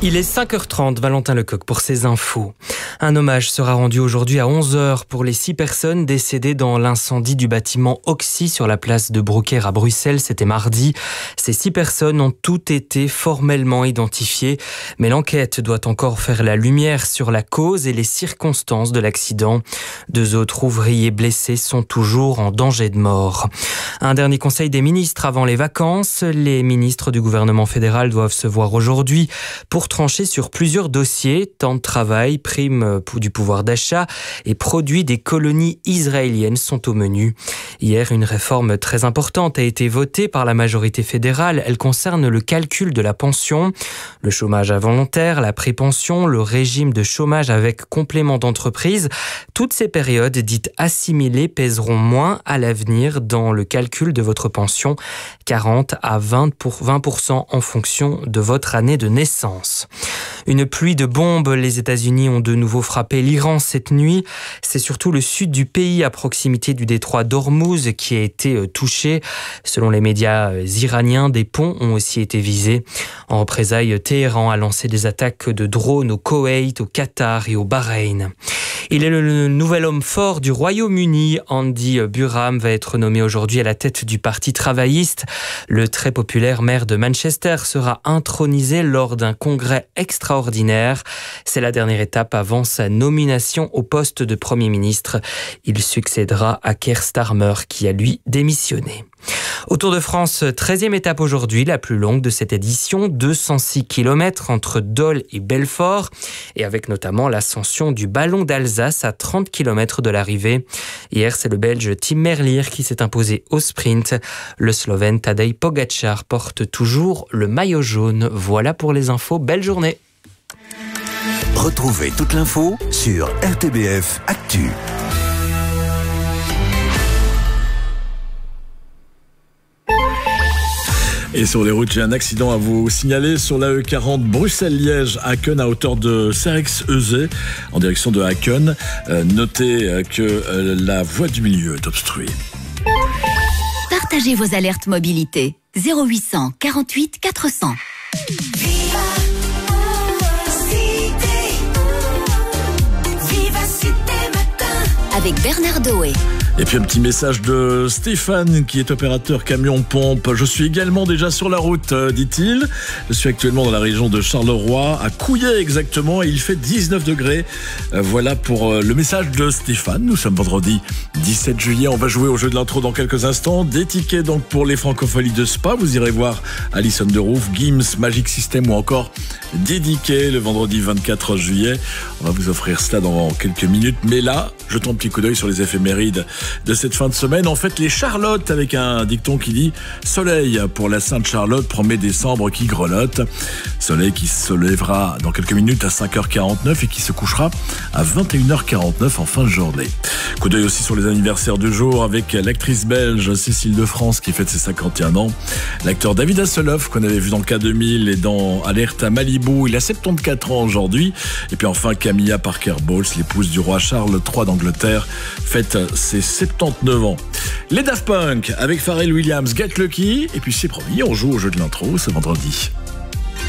Il est 5h30, Valentin Lecoq pour ses infos. Un hommage sera rendu aujourd'hui à 11h pour les 6 personnes décédées dans l'incendie du bâtiment Oxy sur la place de Broekère à Bruxelles. C'était mardi. Ces 6 personnes ont toutes été formellement identifiées, mais l'enquête doit encore faire la lumière sur la cause et les circonstances de l'accident. 2 autres ouvriers blessés sont toujours en danger de mort. Un dernier conseil des ministres avant les vacances. Les ministres du gouvernement fédéral doivent se voir aujourd'hui pour trancher sur plusieurs dossiers, temps de travail, primes du pouvoir d'achat et produits des colonies israéliennes sont au menu. Hier, une réforme très importante a été votée par la majorité fédérale. Elle concerne le calcul de la pension, le chômage involontaire, la prépension, le régime de chômage avec complément d'entreprise. Toutes ces périodes dites assimilées pèseront moins à l'avenir dans le calcul de votre pension, 40 à 20% en fonction de votre année de naissance. Une pluie de bombes, les États-Unis ont de nouveau frappé l'Iran cette nuit. C'est surtout le sud du pays, à proximité du détroit d'Ormuz, qui a été touché. Selon les médias iraniens, des ponts ont aussi été visés. En représailles, Téhéran a lancé des attaques de drones au Koweït, au Qatar et au Bahreïn. Il est le nouvel homme fort du Royaume-Uni. Andy Burham va être nommé aujourd'hui à la tête du Parti travailliste. Le très populaire maire de Manchester sera intronisé lors d'un congrès extraordinaire. C'est la dernière étape avant sa nomination au poste de Premier ministre. Il succédera à Keir Starmer qui a lui démissionné. Au Tour de France, 13e étape aujourd'hui, la plus longue de cette édition, 206 km entre Dole et Belfort, et avec notamment l'ascension du Ballon d'Alsace à 30 km de l'arrivée. Hier, c'est le Belge Tim Merlier qui s'est imposé au sprint. Le Slovène Tadej Pogačar porte toujours le maillot jaune. Voilà pour les infos, belle journée. Retrouvez toute l'info sur RTBF Actu. Et sur les routes, j'ai un accident à vous signaler sur la E40 Bruxelles-Liège à Aken à hauteur de Serrex-Euzet en direction de Aken. Notez que la voie du milieu est obstruée. Partagez vos alertes mobilité 0800 48 400. Avec Bernard Doé. Et puis un petit message de Stéphane qui est opérateur camion-pompe. Je suis également déjà sur la route, dit-il. Je suis actuellement dans la région de Charleroi, à Couillet exactement, et il fait 19 degrés. Voilà pour le message de Stéphane. Nous sommes vendredi 17 juillet. On va jouer au jeu de l'intro dans quelques instants. Des tickets donc pour les Francopholies de Spa. Vous irez voir Alison de Roof, Gims, Magic System ou encore Dédiqué le vendredi 24 juillet. On va vous offrir cela dans quelques minutes. Mais là, jetons un petit coup d'œil sur les éphémérides de cette fin de semaine. En fait, les Charlottes, avec un dicton qui dit « Soleil pour la Sainte Charlotte, 1er décembre qui grelotte ». Soleil qui se lèvera dans quelques minutes à 5h49 et qui se couchera à 21h49 en fin de journée. Coup d'œil aussi sur les anniversaires du jour avec l'actrice belge Cécile de France qui fête ses 51 ans. L'acteur David Hasselhoff qu'on avait vu dans K2000 et dans Alerte à Malibu, il a 74 ans aujourd'hui. Et puis enfin Camilla Parker Bowles, l'épouse du roi Charles III d'Angleterre, fête ses 79 ans. Les Daft Punk avec Pharrell Williams, Get Lucky. Et puis c'est promis, on joue au jeu de l'intro ce vendredi.